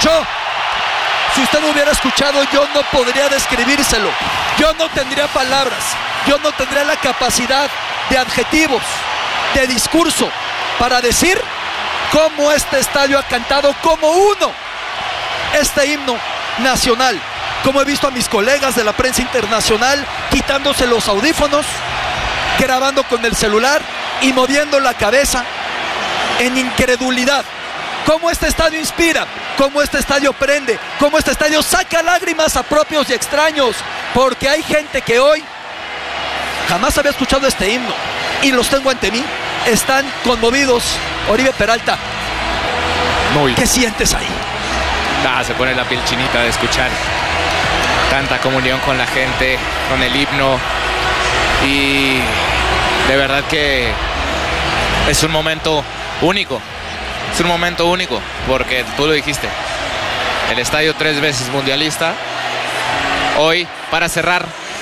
escuchó. Si usted no hubiera escuchado, yo no podría describírselo. Yo no tendría palabras. Yo no tendría la capacidad de adjetivos, de discurso, para decir cómo este estadio ha cantado como uno este himno nacional. Como he visto a mis colegas de la prensa internacional quitándose los audífonos, grabando con el celular y moviendo la cabeza en incredulidad. Cómo este estadio inspira, cómo este estadio prende, cómo este estadio saca lágrimas a propios y extraños, porque hay gente que hoy jamás había escuchado este himno y los tengo ante mí, están conmovidos. Oribe Peralta, ¿qué sientes ahí? Se pone la piel chinita de escuchar tanta comunión con la gente, con el himno, y de verdad que es un momento único. Es un momento único porque tú lo dijiste, el estadio 3 veces mundialista. Hoy, para cerrar